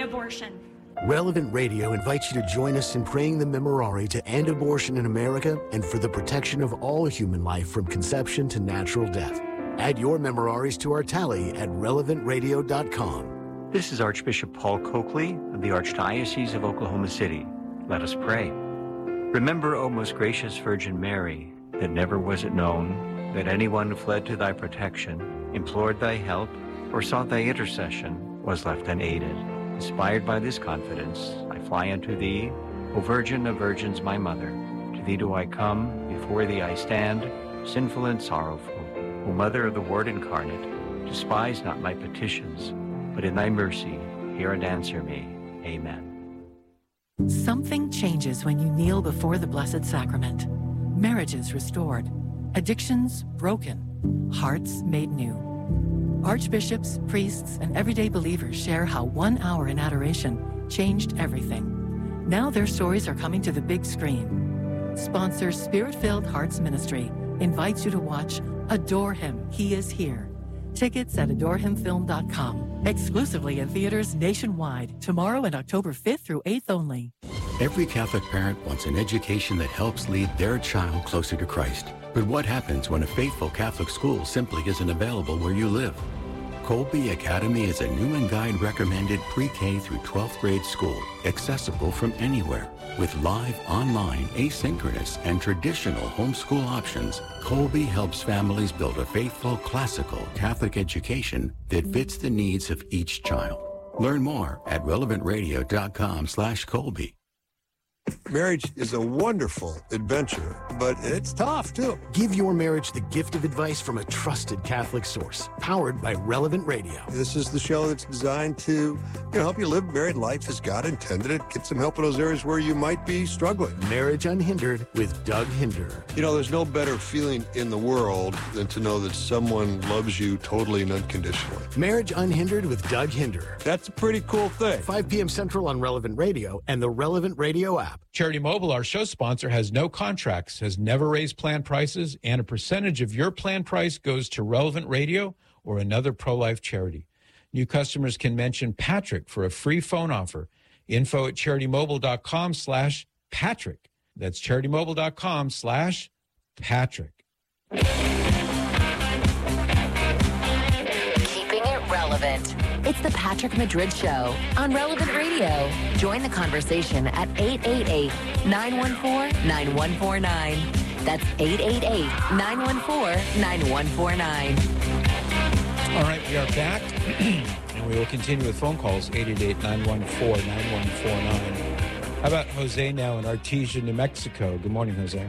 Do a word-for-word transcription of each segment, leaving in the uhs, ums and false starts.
abortion. Relevant Radio invites you to join us in praying the Memorare to end abortion in America and for the protection of all human life from conception to natural death. Add your Memoraries to our tally at relevant radio dot com. This is Archbishop Paul Coakley of the Archdiocese of Oklahoma City. Let us pray. Remember, O most gracious Virgin Mary, that never was it known that anyone who fled to thy protection, implored thy help, or sought thy intercession was left unaided. Inspired by this confidence, I fly unto thee, O Virgin of Virgins, my Mother. To thee do I come, before thee I stand, sinful and sorrowful. O Mother of the Word incarnate, despise not my petitions, but in thy mercy hear and answer me. Amen. Something changes when you kneel before the Blessed Sacrament. Marriages restored, addictions broken, hearts made new. Archbishops, priests, and everyday believers share how one hour in adoration changed everything. Now their stories are coming to the big screen. Sponsor Spirit-Filled Hearts Ministry invites you to watch Adore Him, He is Here. Tickets at adore him film dot com. Exclusively in theaters nationwide, tomorrow and October fifth through eighth only. Every Catholic parent wants an education that helps lead their child closer to Christ. But what happens when a faithful Catholic school simply isn't available where you live? Colby Academy is a new and guide recommended pre-K through twelfth grade school, accessible from anywhere. With live, online, asynchronous, and traditional homeschool options, Colby helps families build a faithful, classical Catholic education that fits the needs of each child. Learn more at relevant radio dot com slash Colby. Marriage is a wonderful adventure, but it's tough, too. Give your marriage the gift of advice from a trusted Catholic source, powered by Relevant Radio. This is the show that's designed to you know, help you live married life as God intended it, get some help in those areas where you might be struggling. Marriage Unhindered with Doug Hinder. You know, there's no better feeling in the world than to know that someone loves you totally and unconditionally. Marriage Unhindered with Doug Hinder. That's a pretty cool thing. five p.m. Central on Relevant Radio and the Relevant Radio app. Charity Mobile, our show sponsor, has no contracts, has never raised plan prices, and a percentage of your plan price goes to Relevant Radio or another pro-life charity. New customers can mention Patrick for a free phone offer. Info at charitymobile.com slash Patrick. That's charitymobile.com slash Patrick. Keeping it relevant. It's the Patrick Madrid Show on Relevant Radio. Join the conversation at eight eight eight, nine one four, nine one four nine. That's eight eight eight, nine one four, nine one four nine. All right, we are back, and we will continue with phone calls, eight eight eight, nine one four, nine one four nine. How about Jose now in Artesia, New Mexico? Good morning, Jose.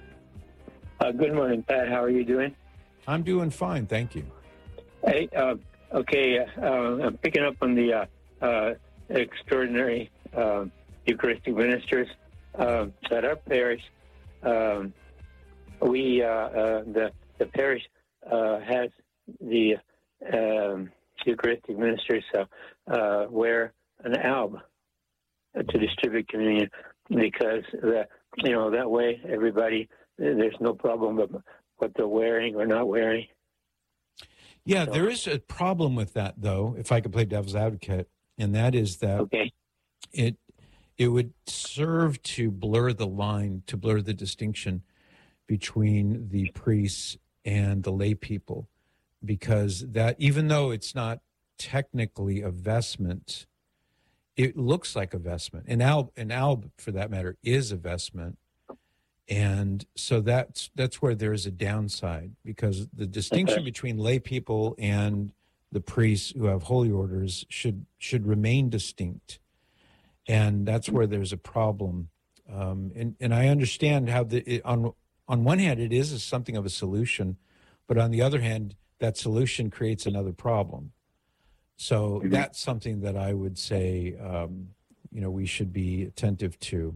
Uh, good morning, Pat. How are you doing? I'm doing fine, thank you. Hey, uh, okay, uh, I'm picking up on the uh, uh, extraordinary uh, Eucharistic ministers uh, at our parish. Um, we, uh, uh, the, the parish uh, has the um, Eucharistic ministers uh, uh, wear an alb to distribute communion because, the, you know, that way everybody, there's no problem about what they're wearing or not wearing. Yeah, so, there is a problem with that, though, if I could play devil's advocate, and that is that okay. it it would serve to blur the line, to blur the distinction between the priests and the lay people, because that, even though it's not technically a vestment, it looks like a vestment. An alb, an alb, for that matter, is a vestment. And so that's that's where there is a downside, because the distinction between lay people and the priests who have holy orders should should remain distinct. And that's where there's a problem. Um, and, and I understand how, the it, on on one hand, it is something of a solution, but on the other hand, that solution creates another problem. So mm-hmm. that's something that I would say, um, you know, we should be attentive to.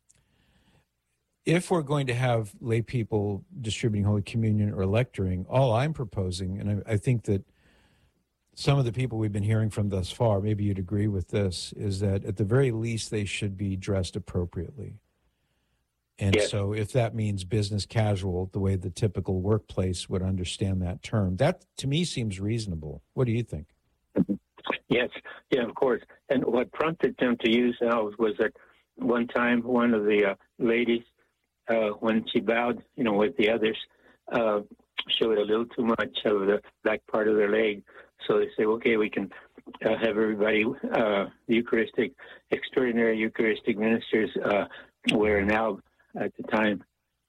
If we're going to have lay people distributing Holy Communion or lecturing, all I'm proposing, and I, I think that some of the people we've been hearing from thus far, maybe you'd agree with this, is that at the very least they should be dressed appropriately. And yes. So if that means business casual, the way the typical workplace would understand that term, that to me seems reasonable. What do you think? Yes, yeah, of course. And what prompted them to use elves was that one time one of the uh, ladies, uh, when she bowed, you know, with the others, uh, showed a little too much of the back part of their leg. So they say, okay, we can uh, have everybody, uh, Eucharistic, extraordinary Eucharistic ministers uh, wear an alb at the time.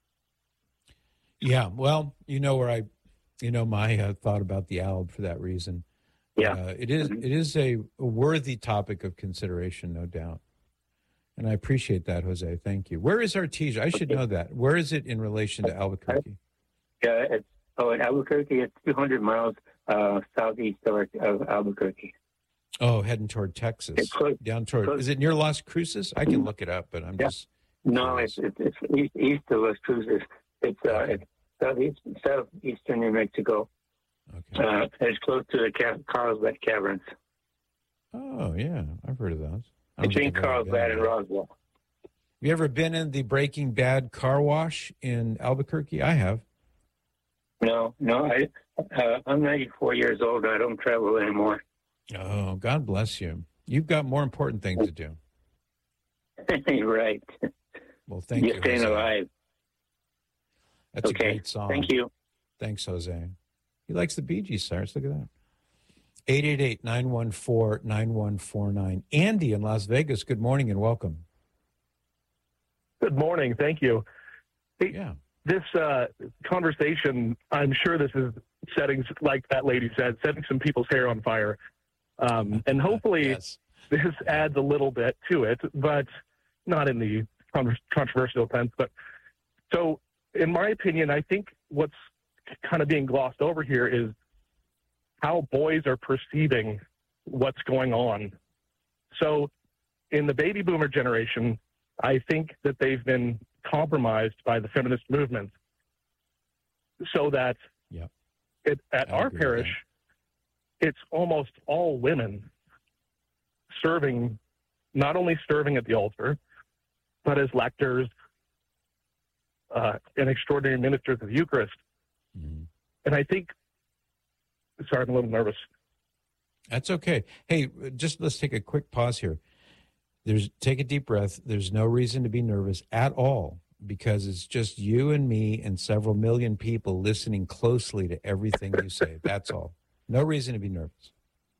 Yeah, well, you know where I, you know, my uh, thought about the alb for that reason. Yeah, uh, it is. Mm-hmm. It is a, a worthy topic of consideration, no doubt, and I appreciate that, Jose. Thank you. Where is Artesia? I should know that. Where is it in relation to Albuquerque? Yeah, it's, oh, in Albuquerque, it's two hundred miles uh, southeast of, of Albuquerque. Oh, heading toward Texas, It's close, down toward. close. Is it near Las Cruces? I can look it up, but I'm Yeah. just. No, curious. it's, it's, it's east, east of Las Cruces. It's, uh, it's southeast, southeastern New Mexico. Okay. Uh, it's close to the Ca- Carlsbad Caverns. Oh yeah, I've heard of those. I don't Between think I've ever been Carlsbad and there. Roswell. You ever been in the Breaking Bad car wash in Albuquerque? I have. No, no, I, uh, I'm ninety-four years old. I don't travel anymore. Oh, God bless you. You've got more important things to do. Right. Well, thank You're you, staying Jose. alive. That's Okay. a great song. Thank you. Thanks, Jose. He likes the Bee Gees, Cyrus. Look at that. eight eight eight, nine one four, nine one four nine. Andy in Las Vegas, good morning and welcome. Good morning. Thank you. Hey, Yeah. This uh, conversation, I'm sure this is setting, like that lady said, setting some people's hair on fire. Um, and hopefully Yes. this adds a little bit to it, but not in the con- controversial sense. But so, in my opinion, I think what's kind of being glossed over here is how boys are perceiving what's going on. So, in the baby boomer generation, I think that they've been compromised by the feminist movement, so that Yep. it, at I our agree with parish, it's almost all women serving, not only serving at the altar, but as lectors uh, and extraordinary ministers of the Eucharist. Mm-hmm. And I think, sorry, I'm a little nervous. That's okay. Hey, just let's take a quick pause here. There's take a deep breath. There's no reason to be nervous at all because it's just you and me and several million people listening closely to everything you say. That's all. No reason to be nervous.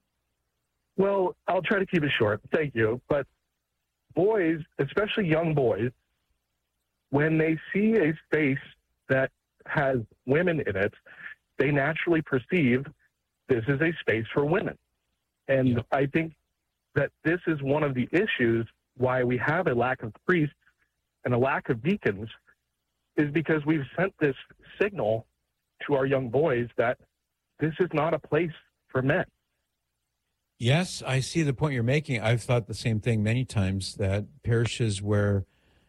Well, I'll try to keep it short. Thank you. But boys, especially young boys, when they see a space that has women in it, they naturally perceive this is a space for women. And Yeah. I think that this is one of the issues why we have a lack of priests and a lack of deacons is because we've sent this signal to our young boys that this is not a place for men. Yes, I see the point you're making. I've thought the same thing many times that parishes where,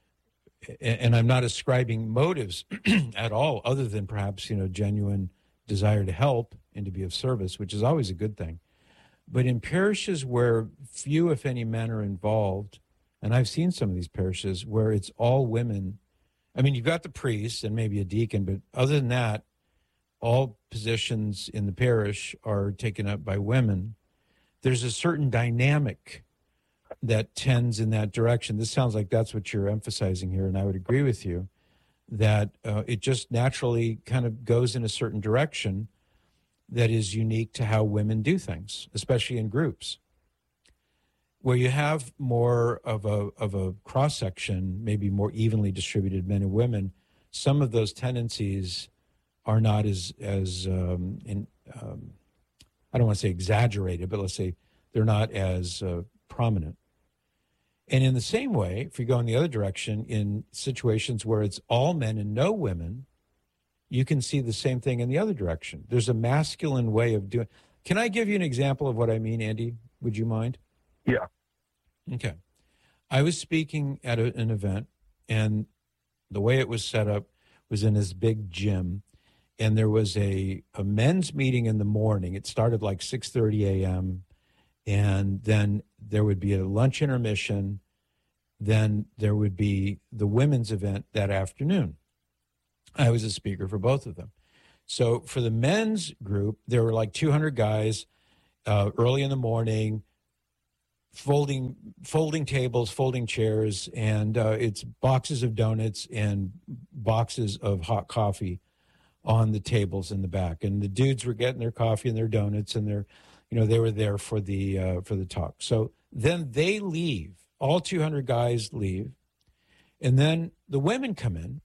and I'm not ascribing motives at all, other than perhaps, you know, genuine desire to help and to be of service, which is always a good thing. But in parishes where few, if any, men are involved, and I've seen some of these parishes where it's all women. I mean, you've got the priest and maybe a deacon, but other than that, all positions in the parish are taken up by women. There's a certain dynamic that tends in that direction. This sounds like that's what you're emphasizing here, and I would agree with you that uh, it just naturally kind of goes in a certain direction that is unique to how women do things, especially in groups. Where you have more of a of a cross-section, maybe more evenly distributed men and women, some of those tendencies are not as, as um, in, um, I don't want to say exaggerated, but let's say they're not as uh, prominent. And in the same way, if you go in the other direction, in situations where it's all men and no women, you can see the same thing in the other direction. There's a masculine way of doing. Can I give you an example of what I mean, Andy? Would you mind? Yeah. Okay. I was speaking at a, an event, and the way it was set up was in this big gym, and there was a, a men's meeting in the morning. It started like six thirty a.m., and then there would be a lunch intermission. Then there would be the women's event that afternoon. I was a speaker for both of them. So for the men's group, there were like two hundred guys. uh, early in the morning, folding folding tables, folding chairs, and uh, it's boxes of donuts and boxes of hot coffee on the tables in the back. And the dudes were getting their coffee and their donuts, and they're, you know, they were there for the uh, for the talk. So then they leave. All two hundred guys leave, and then the women come in.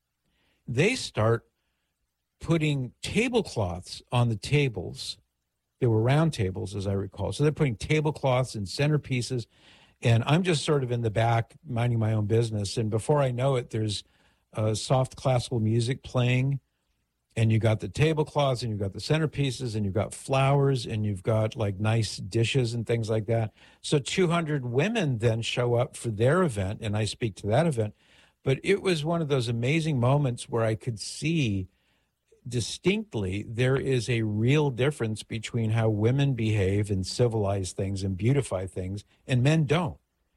They start putting tablecloths on the tables. They were round tables, as I recall. So they're putting tablecloths and centerpieces, and I'm just sort of in the back minding my own business. And before I know it, there's uh, soft classical music playing, and you got the tablecloths, and you've got the centerpieces, and you've got flowers, and you've got like nice dishes and things like that. So two hundred women then show up for their event, and I speak to that event. But it was one of those amazing moments where I could see distinctly there is a real difference between how women behave and civilize things and beautify things, and men don't.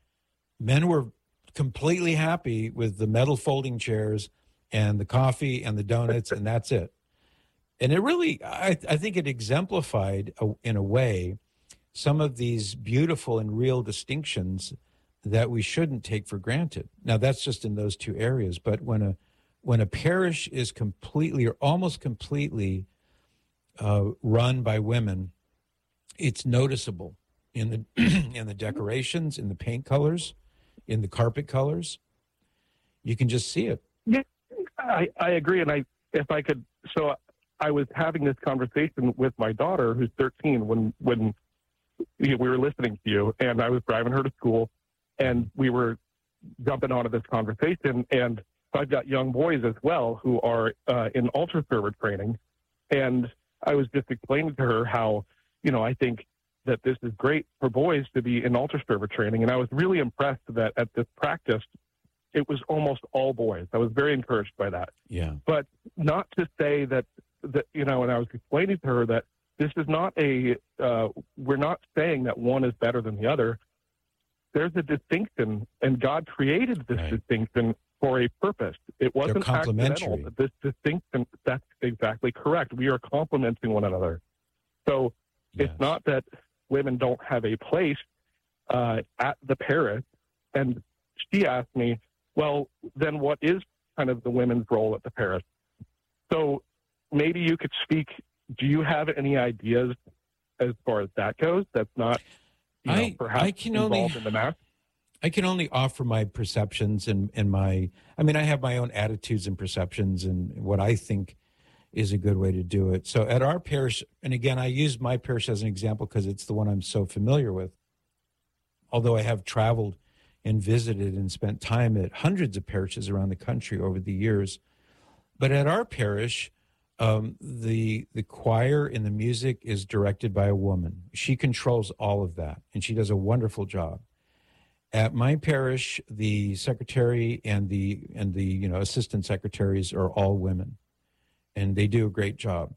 Men were completely happy with the metal folding chairs and the coffee and the donuts, and that's it. And it really, I, I think it exemplified, a, in a way, some of these beautiful and real distinctions that we shouldn't take for granted. Now, that's just in those two areas, but when a when a parish is completely or almost completely uh, run by women, it's noticeable in the in the decorations, in the paint colors, in the carpet colors. You can just see it. Yeah, I, I agree. And I, if I could, so I was having this conversation with my daughter, who's thirteen, when when we were listening to you, and I was driving her to school, and we were jumping onto this conversation, and I've got young boys as well who are uh, in altar server training, and I was just explaining to her how, you know, I think that this is great for boys to be in altar server training, and I was really impressed that at this practice, it was almost all boys. I was very encouraged by that. Yeah. But not to say that, that you know, and I was explaining to her that this is not a, uh, we're not saying that one is better than the other. There's a distinction, and God created this right. distinction for a purpose. It wasn't accidental. This distinction, that's exactly correct. We are complementing one another. So yes. It's not that women don't have a place uh, at the parish. And she asked me, well, then what is kind of the women's role at the parish? So maybe you could speak. Do you have any ideas as far as that goes? That's not, you know, I, perhaps I can involved only, in the mass? I can only offer my perceptions and, and my, I mean, I have my own attitudes and perceptions and what I think is a good way to do it. So at our parish, and again, I use my parish as an example because it's the one I'm so familiar with, although I have traveled and visited and spent time at hundreds of parishes around the country over the years. But at our parish, um, the the choir and the music is directed by a woman. She controls all of that, and she does a wonderful job. At my parish, the secretary and the and the you know assistant secretaries are all women, and they do a great job.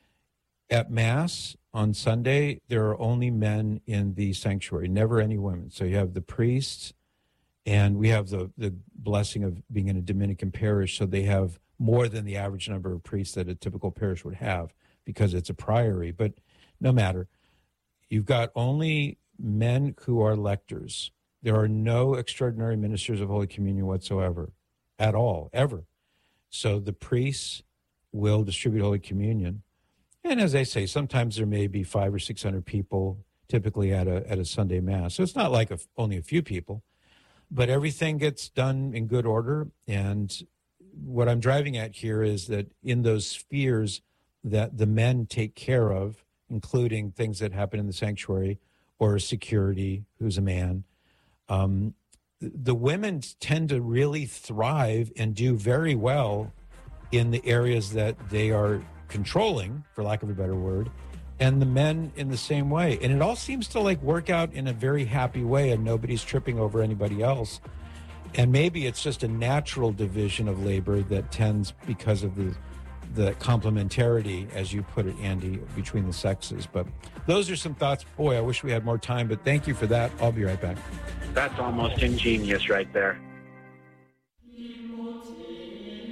At Mass on Sunday, there are only men in the sanctuary, never any women. So you have the priests, and we have the the blessing of being in a Dominican parish, so they have more than the average number of priests that a typical parish would have because it's a priory. But no matter, you've got only men who are lectors. There are no extraordinary ministers of Holy Communion whatsoever, at all, ever. So the priests will distribute Holy Communion. And as I say, sometimes there may be five or six hundred people typically at a at a Sunday Mass. So it's not like a, only a few people, but everything gets done in good order. And what I'm driving at here is that in those spheres that the men take care of, including things that happen in the sanctuary or security, who's a man, um, the women tend to really thrive and do very well in the areas that they are controlling, for lack of a better word, and the men in the same way. And it all seems to like work out in a very happy way, and nobody's tripping over anybody else. And maybe it's just a natural division of labor that tends, because of the the complementarity, as you put it, Andy, between the sexes. But those are some thoughts. Boy, I wish we had more time, but thank you for that. I'll be right back. That's almost ingenious right there.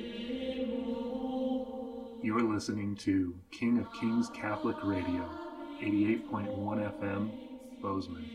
You are listening to King of Kings Catholic Radio, eighty-eight point one F M, Bozeman.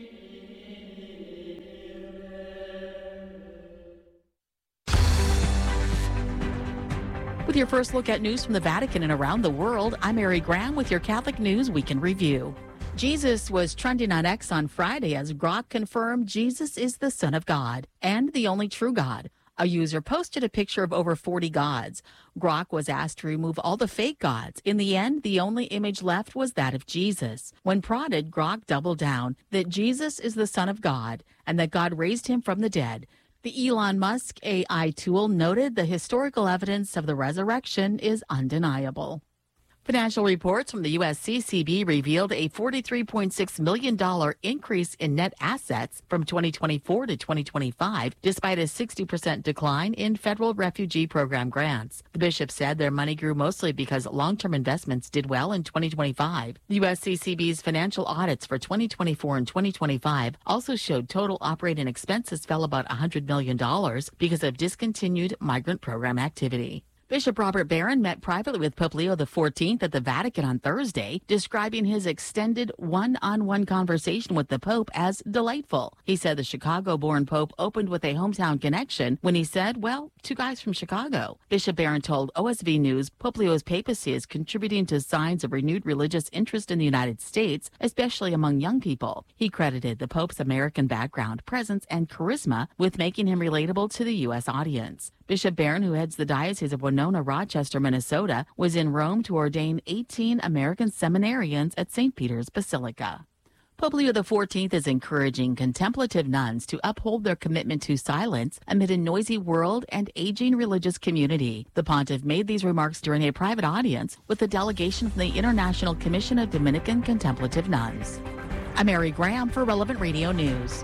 With your first look at news from the Vatican and around the world, I'm Mary Graham with your Catholic News Weekend Review. Jesus was trending on X on Friday as Grok confirmed Jesus is the Son of God and the only true God. A user posted a picture of over forty gods. Grok was asked to remove all the fake gods. In the end, the only image left was that of Jesus. When prodded, Grok doubled down that Jesus is the Son of God and that God raised him from the dead. The Elon Musk A I tool noted the historical evidence of the resurrection is undeniable. Financial reports from the U S C C B revealed a forty-three point six million dollars increase in net assets from twenty twenty-four to twenty twenty-five, despite a sixty percent decline in federal refugee program grants. The bishop said their money grew mostly because long-term investments did well in twenty twenty-five. The U S C C B's financial audits for twenty twenty-four and twenty twenty-five also showed total operating expenses fell about one hundred million dollars because of discontinued migrant program activity. Bishop Robert Barron met privately with Pope Leo the fourteenth at the Vatican on Thursday, describing his extended one-on-one conversation with the Pope as delightful. He said the Chicago-born Pope opened with a hometown connection when he said, well, two guys from Chicago. Bishop Barron told O S V News Pope Leo's papacy is contributing to signs of renewed religious interest in the United States, especially among young people. He credited the Pope's American background, presence, and charisma with making him relatable to the U S audience. Bishop Barron, who heads the Diocese of Winona, Rochester, Minnesota, was in Rome to ordain eighteen American seminarians at Saint Peter's Basilica. Pope Leo the fourteenth is encouraging contemplative nuns to uphold their commitment to silence amid a noisy world and aging religious community. The pontiff made these remarks during a private audience with a delegation from the International Commission of Dominican Contemplative Nuns. I'm Mary Graham for Relevant Radio News.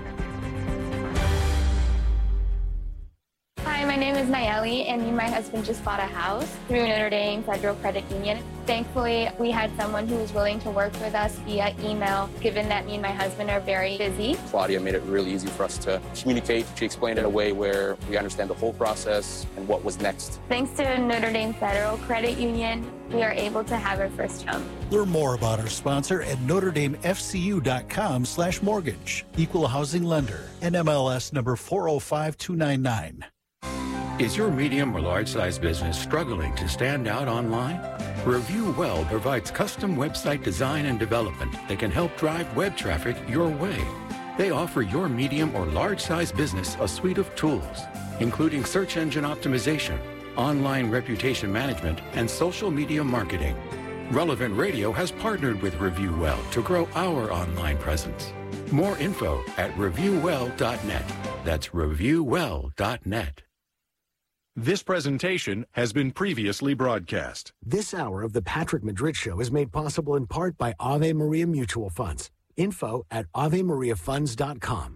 Hi, my name is Nayeli, and me and my husband just bought a house through Notre Dame Federal Credit Union. Thankfully, we had someone who was willing to work with us via email, given that me and my husband are very busy. Claudia made it really easy for us to communicate. She explained it in a way where we understand the whole process and what was next. Thanks to Notre Dame Federal Credit Union, we are able to have our first home. Learn more about our sponsor at notre dame f c u dot com slash mortgage. Equal housing lender. N M L S number four oh five two nine nine. Is your medium or large size business struggling to stand out online? Review Well provides custom website design and development that can help drive web traffic your way. They offer your medium or large size business a suite of tools, including search engine optimization, online reputation management, and social media marketing. Relevant Radio has partnered with Review Well to grow our online presence. More info at review well dot net. That's review well dot net. This presentation has been previously broadcast. This hour of the Patrick Madrid Show is made possible in part by Ave Maria Mutual Funds. Info at ave maria funds dot com.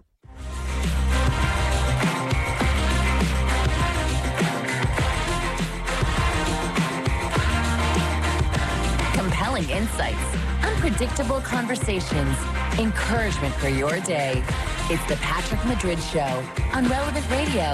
Compelling insights, unpredictable conversations, encouragement for your day. It's the Patrick Madrid Show on Relevant Radio.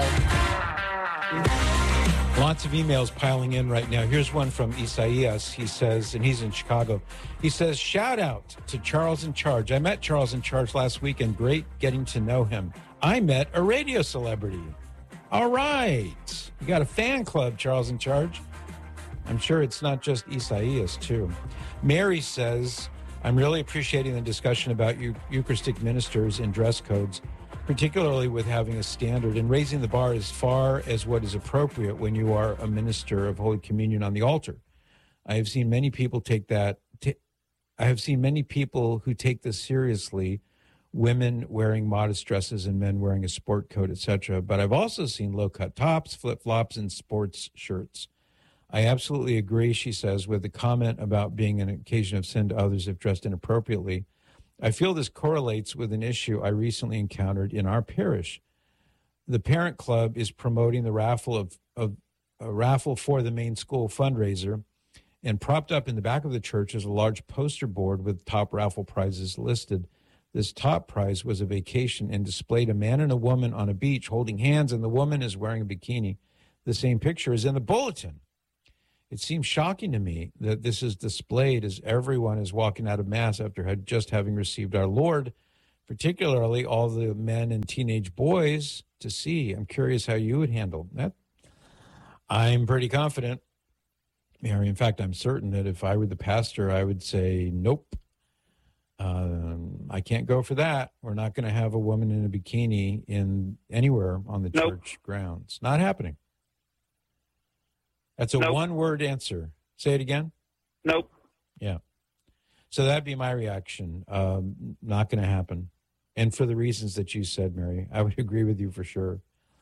Lots of emails piling in right now. Here's one from Isaias. He says, and he's in Chicago. He says, shout out to Charles in Charge. I met Charles in Charge last week and great getting to know him. I met a radio celebrity. All right. You got a fan club, Charles in Charge. I'm sure it's not just Isaias, too. Mary says, I'm really appreciating the discussion about eu- Eucharistic ministers and dress codes, particularly with having a standard and raising the bar as far as what is appropriate when you are a minister of Holy Communion on the altar. I have seen many people take that. T- I have seen many people who take this seriously, women wearing modest dresses and men wearing a sport coat, et cetera. But I've also seen low-cut tops, flip-flops, and sports shirts. I absolutely agree, she says, with the comment about being an occasion of sin to others if dressed inappropriately. I feel this correlates with an issue I recently encountered in our parish. The parent club is promoting the raffle of, of a raffle for the main school fundraiser, and propped up in the back of the church is a large poster board with top raffle prizes listed. This top prize was a vacation and displayed a man and a woman on a beach holding hands, and the woman is wearing a bikini. The same picture is in the bulletin. It seems shocking to me that this is displayed as everyone is walking out of Mass after had just having received our Lord, particularly all the men and teenage boys to see. I'm curious how you would handle that. I'm pretty confident, Mary. In fact, I'm certain that if I were the pastor, I would say, nope, um, I can't go for that. We're not going to have a woman in a bikini in anywhere on the Nope. church grounds. Not happening. That's a Nope. one-word answer. Say it again. Nope. Yeah. So that'd be my reaction. Um, not going to happen. And for the reasons that you said, Mary, I would agree with you for sure.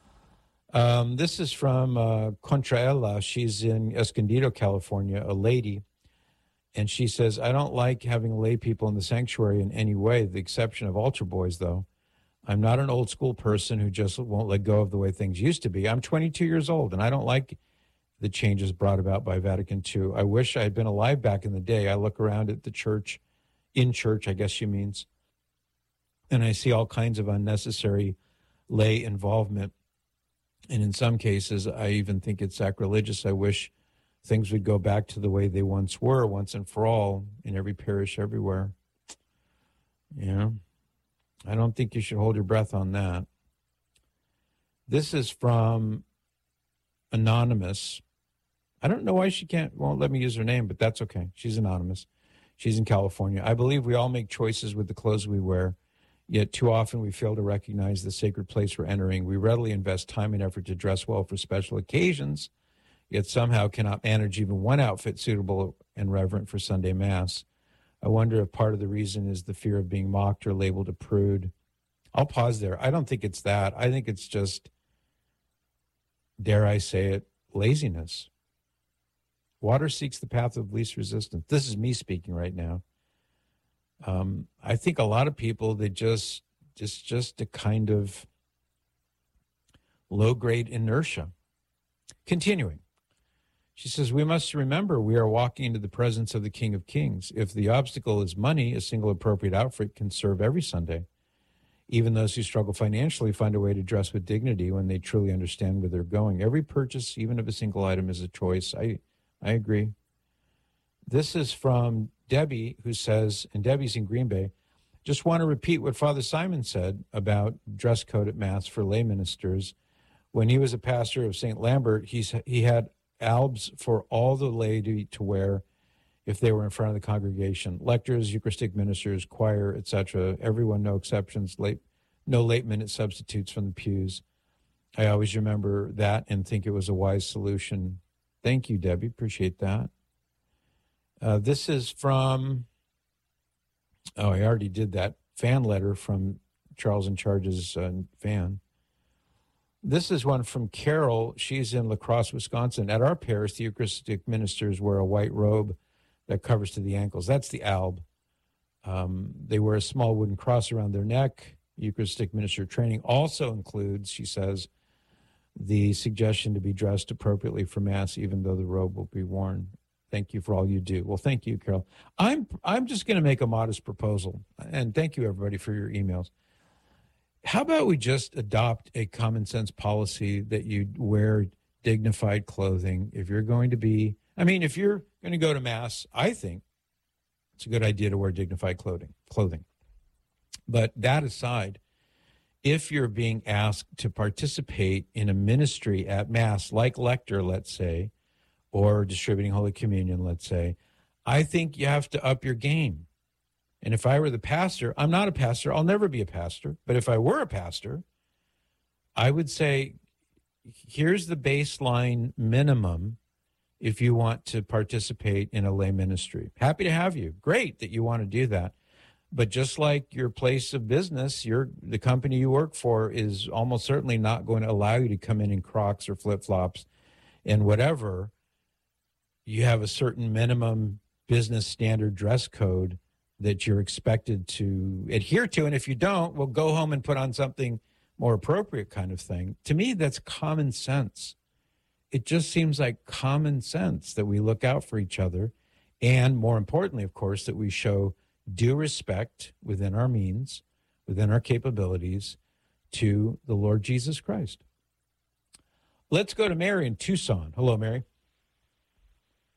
Um, this is from uh, Contraella. She's in Escondido, California, a lady. And she says, I don't like having lay people in the sanctuary in any way, the exception of altar boys, though. I'm not an old school person who just won't let go of the way things used to be. I'm twenty-two years old, and I don't like the changes brought about by Vatican Two. I wish I had been alive back in the day. I look around at the church, in church, I guess she means, and I see all kinds of unnecessary lay involvement. And in some cases, I even think it's sacrilegious. I wish things would go back to the way they once were, once and for all, in every parish, everywhere. You know, I don't think you should hold your breath on that. This is from Anonymous. I don't know why she can't, won't let me use her name, but that's okay. She's anonymous. She's in California. I believe we all make choices with the clothes we wear, yet too often we fail to recognize the sacred place we're entering. We readily invest time and effort to dress well for special occasions, yet somehow cannot manage even one outfit suitable and reverent for Sunday Mass. I wonder if part of the reason is the fear of being mocked or labeled a prude. I'll pause there. I don't think it's that. I think it's just, dare I say it, laziness. Water seeks the path of least resistance. This is me speaking right now. Um, I think a lot of people, they just, just, just a kind of low-grade inertia. Continuing. She says, we must remember we are walking into the presence of the King of Kings. If the obstacle is money, a single appropriate outfit can serve every Sunday. Even those who struggle financially find a way to dress with dignity when they truly understand where they're going. Every purchase, even of a single item, is a choice. I, I agree. This is from Debbie, who says, and Debbie's in Green Bay, just want to repeat what Father Simon said about dress code at Mass for lay ministers. When he was a pastor of Saint Lambert, he's, he had albs for all the laity to wear if they were in front of the congregation. Lectors, Eucharistic ministers, choir, et cetera. Everyone, no exceptions, late, no late-minute substitutes from the pews. I always remember that and think it was a wise solution. Thank you, Debbie. Appreciate that. Uh, this is from, oh, I already did that, fan letter from Charles in Charge's uh, fan. This is one from Carol. She's in La Crosse, Wisconsin. At our parish, the Eucharistic ministers wear a white robe that covers to the ankles. That's the alb. Um, they wear a small wooden cross around their neck. Eucharistic minister training also includes, she says, the suggestion to be dressed appropriately for Mass, even though the robe will be worn. Thank you for all you do. Well, thank you, Carol. I'm I'm just going to make a modest proposal, and thank you, everybody, for your emails. How about we just adopt a common sense policy that you wear dignified clothing if you're going to be, I mean, if you're going to go to Mass, I think it's a good idea to wear dignified clothing. clothing. But that aside, if you're being asked to participate in a ministry at Mass, like lector, let's say, or distributing Holy Communion, let's say, I think you have to up your game. And if I were the pastor, I'm not a pastor, I'll never be a pastor, but if I were a pastor, I would say, here's the baseline minimum if you want to participate in a lay ministry. Happy to have you. Great that you want to do that. But just like your place of business, your the company you work for is almost certainly not going to allow you to come in in Crocs or flip-flops and whatever. You have a certain minimum business standard dress code that you're expected to adhere to. And if you don't, well, go home and put on something more appropriate kind of thing. To me, that's common sense. It just seems like common sense that we look out for each other. And more importantly, of course, that we show due respect within our means, within our capabilities to the Lord Jesus Christ. Let's go to Mary in Tucson. Hello, Mary.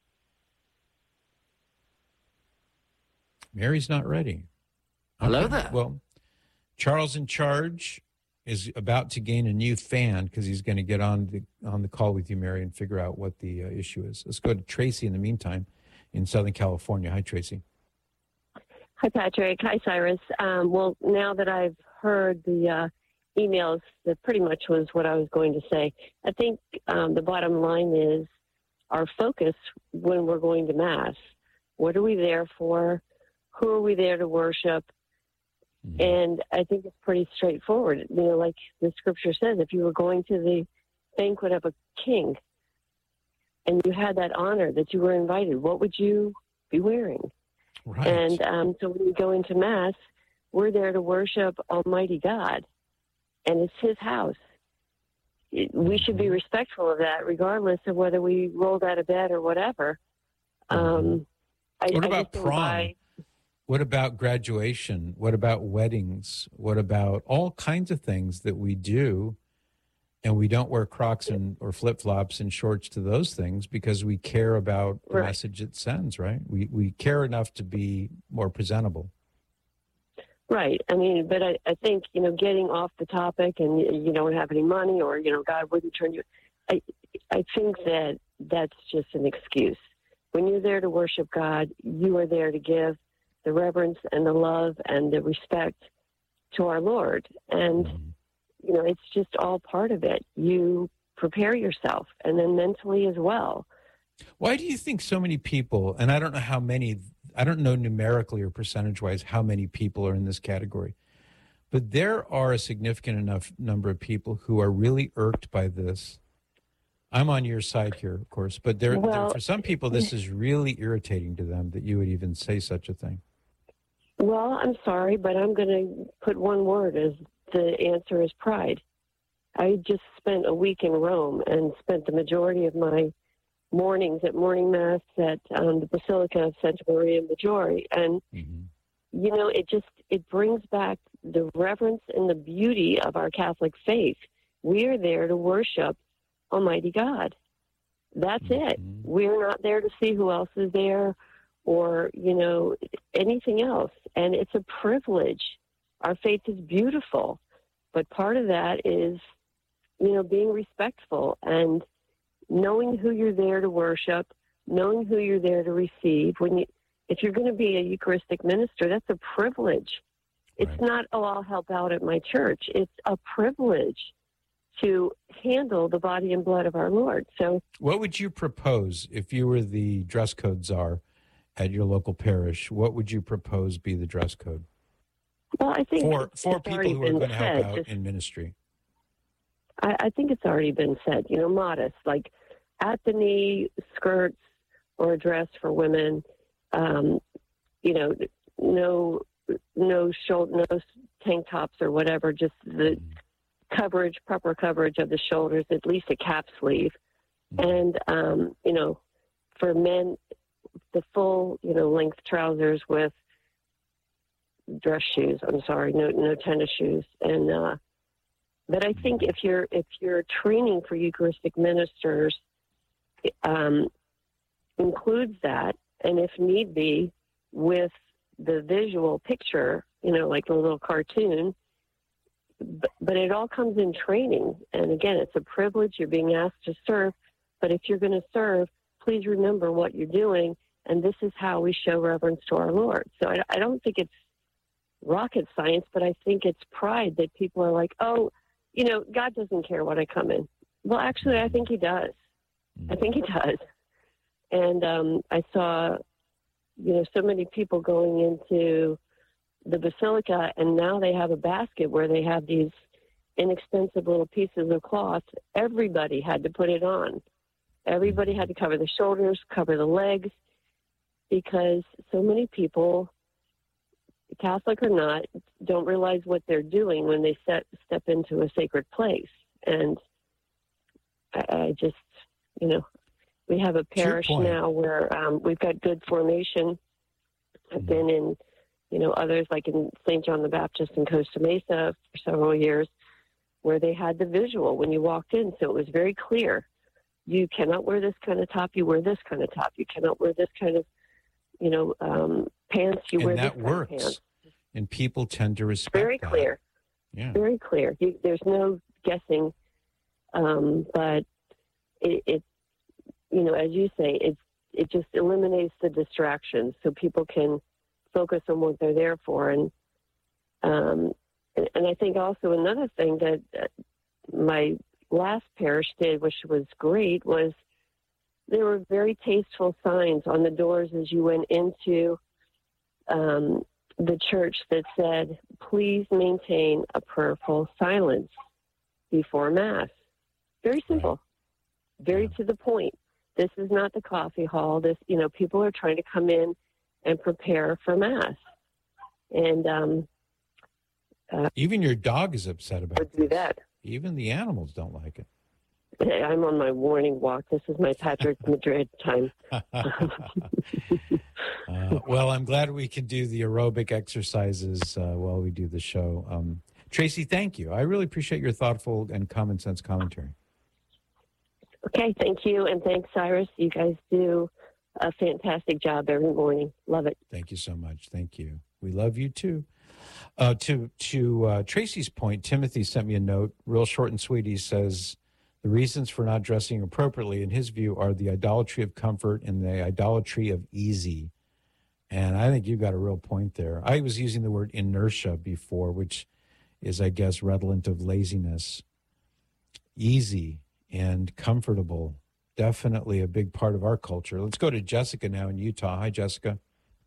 Mary's not ready. Hello Okay. there. Well, Charles in Charge is about to gain a new fan because he's going to get on the on the call with you, Mary, and figure out what the uh, issue is. Let's go to Tracy in the meantime in Southern California. Hi, Tracy. Hi, Patrick. Hi, Cyrus. Um, well, now that I've heard the uh, emails, that pretty much was what I was going to say. I think um, the bottom line is our focus when we're going to Mass. What are we there for? Who are we there to worship? Mm-hmm. And I think it's pretty straightforward. You know, like the scripture says, if you were going to the banquet of a king and you had that honor that you were invited, what would you be wearing? Right. And um, so when we go into Mass, we're there to worship Almighty God, and it's His house. It, we should be respectful of that, regardless of whether we rolled out of bed or whatever. Um, I, What I about just don't prom? buy- What about graduation? What about weddings? What about all kinds of things that we do, and we don't wear Crocs and or flip-flops and shorts to those things because we care about the Right. message it sends, right? We we care enough to be more presentable. Right. I mean, but I, I think, you know, getting off the topic and you, you don't have any money or, you know, God wouldn't turn you. I, I think that that's just an excuse. When you're there to worship God, you are there to give the reverence and the love and the respect to our Lord. And, you know, it's just all part of it. You prepare yourself, and then mentally as well. Why do you think so many people, and I don't know how many, I don't know numerically or percentage-wise how many people are in this category, but there are a significant enough number of people who are really irked by this. I'm on your side here, of course, but there, Well, there, for some people, this is really irritating to them that you would even say such a thing. Well, I'm sorry, but I'm going to put one word as the answer is pride. I just spent a week in Rome and spent the majority of my mornings at morning mass at um, the Basilica of Santa Maria Maggiore. And, mm-hmm. you know, it just, it brings back the reverence and the beauty of our Catholic faith. We are there to worship Almighty God. That's mm-hmm. it. We're not there to see who else is there or, you know, anything else. And it's a privilege. Our faith is beautiful. But part of that is, you know, being respectful and knowing who you're there to worship, knowing who you're there to receive. When you, if you're going to be a Eucharistic minister, that's a privilege. Right. It's not, oh, I'll help out at my church. It's a privilege to handle the body and blood of our Lord. So, what would you propose if you were the dress code czar at your local parish? What would you propose be the dress code? Well, I think for it's, for it's people who are going to help said, out just, in ministry. I, I think it's already been said. You know, modest, like at the knee skirts or a dress for women. Um, you know, no, no shoulder, no tank tops or whatever. Just the coverage, proper coverage of the shoulders. At least a cap sleeve, and um, you know, for men, the full, you know, length trousers with dress shoes. I'm sorry, no, no tennis shoes. And uh, but I think if you're if you're training for Eucharistic ministers, um, includes that, and if need be, with the visual picture, you know, like a little cartoon. But, but it all comes in training. And again, it's a privilege. You're being asked to serve. But if you're going to serve, please remember what you're doing. And this is how we show reverence to our Lord. So I, I don't think it's rocket science, but I think it's pride that people are like, oh, you know, God doesn't care what I come in. Well, actually, I think He does. I think He does. And um, I saw, you know, so many people going into the Basilica, and now they have a basket where they have these inexpensive little pieces of cloth. Everybody had to put it on. Everybody had to cover the shoulders, cover the legs, because so many people, Catholic or not, don't realize what they're doing when they set, step into a sacred place. And I, I just, you know, we have a parish now where um, we've got good formation. I've been in, you know, others like in Saint John the Baptist in Costa Mesa for several years, where they had the visual when you walked in. So it was very clear. You cannot wear this kind of top. You wear this kind of top. You cannot wear this kind of, you know, um, pants, you and wear that this kind of works. pants. And people tend to respect Very that. clear. Yeah. Very clear. You, there's no guessing, um, but it, it, you know, as you say, it it just eliminates the distractions, so people can focus on what they're there for. And um, and, and I think also another thing that uh, my last parish did, which was great, was there were very tasteful signs on the doors as you went into um, the church that said, please maintain a prayerful silence before Mass. Very simple, very Yeah. to the point. This is not the coffee hall. This, you know, people are trying to come in and prepare for Mass. And um, uh, Even your dog is upset about would do this. that. Even the animals don't like it. I'm on my morning walk. This is my Patrick Madrid time. uh, well, I'm glad we can do the aerobic exercises uh, while we do the show. Um, Tracy, thank you. I really appreciate your thoughtful and common sense commentary. Okay, thank you. And thanks, Cyrus. You guys do a fantastic job every morning. Love it. Thank you so much. Thank you. We love you too. Uh, to to uh, Tracy's point, Timothy sent me a note, real short and sweet. He says, the reasons for not dressing appropriately, in his view, are the idolatry of comfort and the idolatry of easy. And I think you've got a real point there. I was using the word inertia before, which is, I guess, redolent of laziness. Easy and comfortable, definitely a big part of our culture. Let's go to Jessica now in Utah. Hi, Jessica.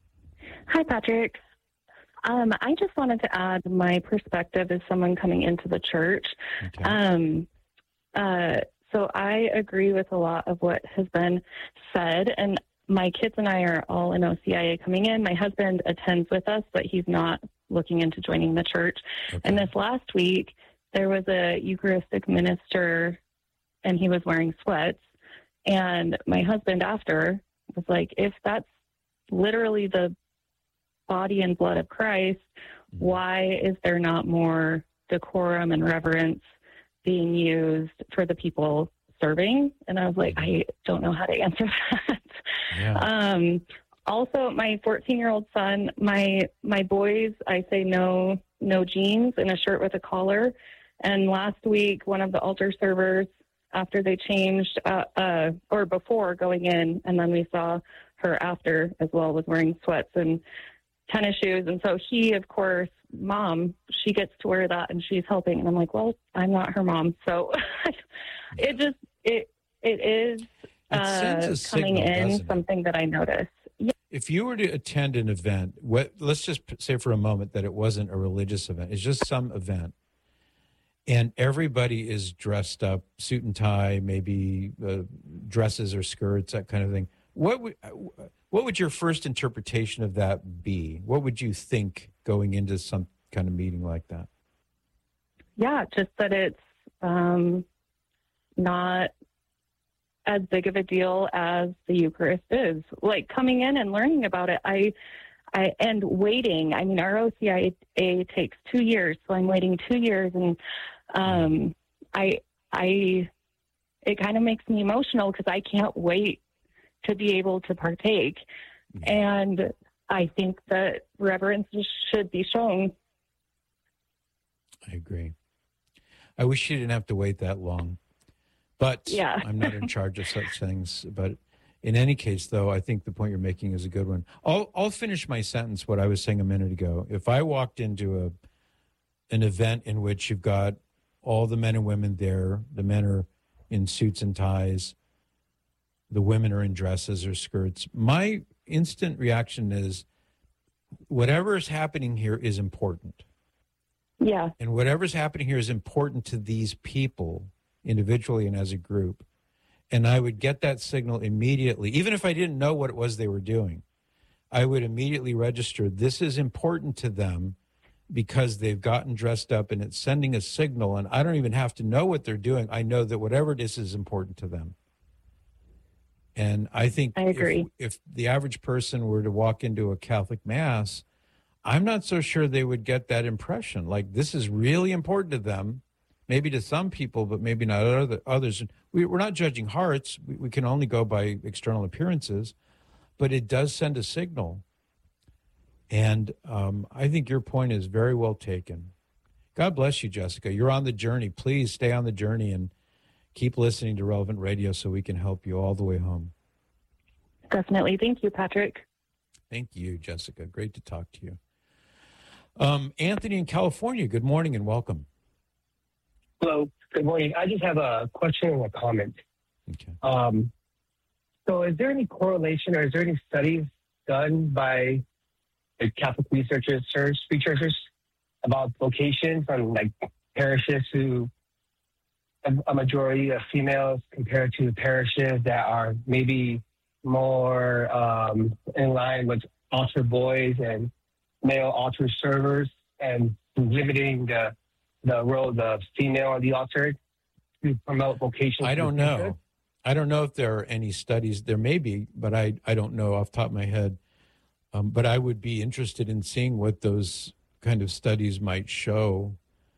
Hi, Patrick. Um, I just wanted to add my perspective as someone coming into the church. Okay. Um, uh, so I agree with a lot of what has been said, and my kids and I are all in O C I A coming in. My husband attends with us, but he's not looking into joining the church. Okay. And this last week, there was a Eucharistic minister, and he was wearing sweats. And my husband after was like, if that's literally the body and blood of Christ, why is there not more decorum and reverence being used for the people serving? And I was like, I don't know how to answer that. Yeah. Um, also, my fourteen-year-old son, my my boys, I say no, no jeans and a shirt with a collar. And last week, one of the altar servers, after they changed, uh, uh, or before going in, and then we saw her after as well, was wearing sweats and tennis shoes. And so he, of course, mom, she gets to wear that and she's helping. And I'm like, well, I'm not her mom. So it just, it, it is uh, a coming signal, in doesn't it? something that I notice. Yeah. If you were to attend an event, what, let's just say for a moment that it wasn't a religious event, it's just some event, and everybody is dressed up, suit and tie, maybe uh, dresses or skirts, that kind of thing. What would, what would your first interpretation of that be? What would you think going into some kind of meeting like that? Yeah, just that it's um, not as big of a deal as the Eucharist is. Like coming in and learning about it, I, I and waiting. I mean, our O C I A takes two years, so I'm waiting two years, and um, I, I, it kind of makes me emotional because I can't wait to be able to partake, and I think that reverence should be shown. I agree. I wish you didn't have to wait that long, but Yeah. I'm not in charge of such things. But in any case, though, I think the point you're making is a good one. I'll, I'll finish my sentence, what I was saying a minute ago. If I walked into a an event in which you've got all the men and women there, the men are in suits and ties, the women are in dresses or skirts, my instant reaction is whatever is happening here is important. Yeah. And whatever's happening here is important to these people individually and as a group. And I would get that signal immediately, even if I didn't know what it was they were doing. I would immediately register this is important to them because they've gotten dressed up and it's sending a signal. And I don't even have to know what they're doing. I know that whatever it is is important to them. And I think I agree. If, if the average person were to walk into a Catholic Mass, I'm not so sure they would get that impression. Like, this is really important to them, maybe to some people, but maybe not other, others. We, we're not judging hearts. We, we can only go by external appearances, but it does send a signal. And um, I think your point is very well taken. God bless you, Jessica. You're on the journey. Please stay on the journey and keep listening to Relevant Radio so we can help you all the way home. Definitely. Thank you, Patrick. Thank you, Jessica. Great to talk to you. Um, Anthony in California, good morning and welcome. Hello. Good morning. I just have a question and a comment. Okay. Um, so is there any correlation or is there any studies done by the Catholic researchers, researchers about vocations on like parishes who have a majority of females compared to parishes that are maybe more um, in line with altar boys and male altar servers and limiting the the role of the female on the altar to promote vocations? I don't know. I don't know if there are any studies. There may be, but I, I don't know off the top of my head. Um, but I would be interested in seeing what those kind of studies might show.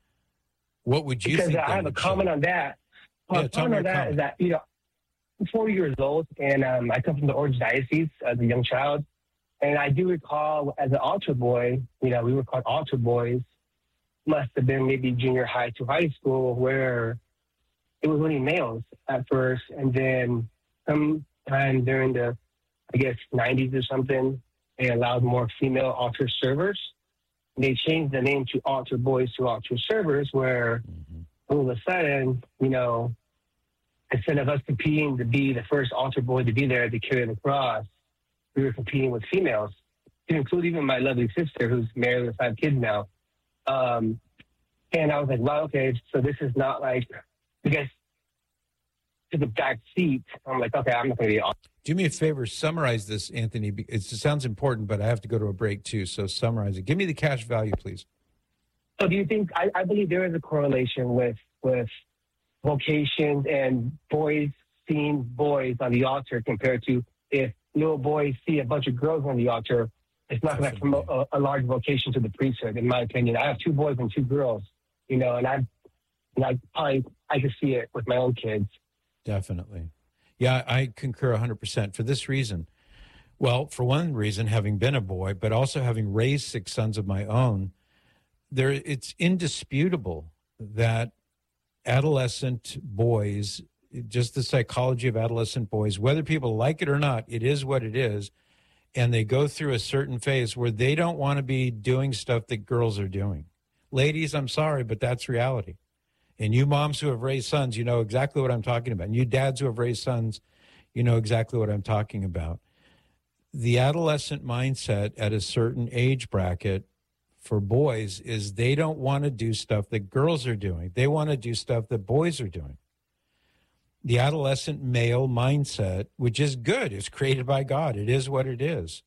What would you because think? Because I have a comment show? on that. Yeah, a comment on that comment. is that, you know, I'm forty years old, and um, I come from the Orange Diocese as a young child. And I do recall as an altar boy, you know, we were called altar boys, must have been maybe junior high to high school, where it was only males at first. And then sometime during the, I guess, nineties or something, they allowed more female altar servers. They changed the name to altar boys to altar servers, where mm-hmm. all of a sudden, you know, instead of us competing to be the first altar boy to be there to carry the cross, we were competing with females, to include even my lovely sister, who's married with five kids now. Um, and I was like, wow, okay, so this is not like, you guys took a back seat. I'm like, okay, I'm not going to be altar. Do me a favor, summarize this, Anthony. It sounds important, but I have to go to a break too, so summarize it. Give me the cash value, please. So do you think, I, I believe there is a correlation with, with vocations and boys seeing boys on the altar compared to if little boys see a bunch of girls on the altar, it's not going to promote a, a large vocation to the priesthood, in my opinion. I have two boys and two girls, you know, and I, and I probably, I can see it with my own kids. Definitely. Yeah, I concur one hundred percent for this reason. Well, for one reason, having been a boy, but also having raised six sons of my own, there it's indisputable that adolescent boys, just the psychology of adolescent boys, whether people like it or not, it is what it is. And they go through a certain phase where they don't want to be doing stuff that girls are doing. Ladies, I'm sorry, but that's reality. And you moms who have raised sons, you know exactly what I'm talking about. And you dads who have raised sons, you know exactly what I'm talking about. The adolescent mindset at a certain age bracket for boys is they don't want to do stuff that girls are doing. They want to do stuff that boys are doing. The adolescent male mindset, which is good, is created by God. It is what it is.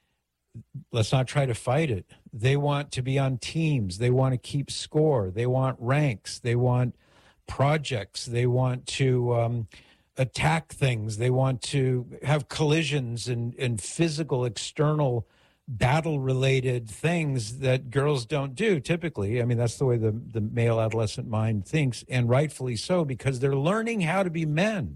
Let's not try to fight it. They want to be on teams. They want to keep score. They want ranks. They want projects. They want to um, attack things. They want to have collisions and, and physical, external, battle-related things that girls don't do typically. I mean, that's the way the, the male adolescent mind thinks, and rightfully so, because they're learning how to be men.